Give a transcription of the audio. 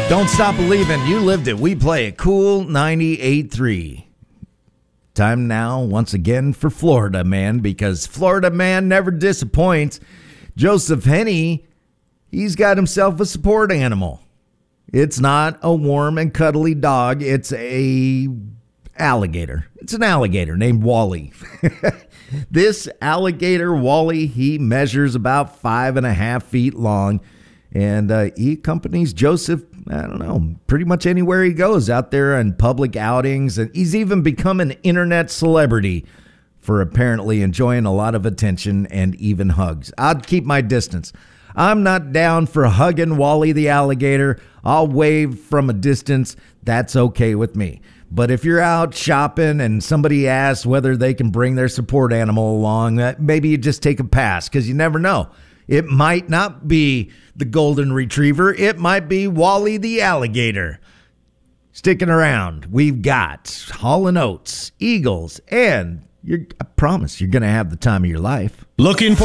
Don't stop believing. You lived it. We play it. Cool 98.3. Time now, once again, for Florida Man, because Florida Man never disappoints. Joseph Henney, he's got himself a support animal. It's not a warm and cuddly dog. It's a alligator. It's an alligator named Wally. This alligator, Wally, he measures about 5.5 feet long. And he accompanies Joseph, I don't know, pretty much anywhere he goes out there in public outings. And he's even become an internet celebrity for apparently enjoying a lot of attention and even hugs. I'd keep my distance. I'm not down for hugging Wally the alligator. I'll wave from a distance. That's okay with me. But if you're out shopping and somebody asks whether they can bring their support animal along, maybe you just take a pass, because you never know. It might not be the golden retriever. It might be Wally the alligator. Sticking around, we've got Hall & Oates, Eagles, and I promise you're going to have the time of your life. Looking for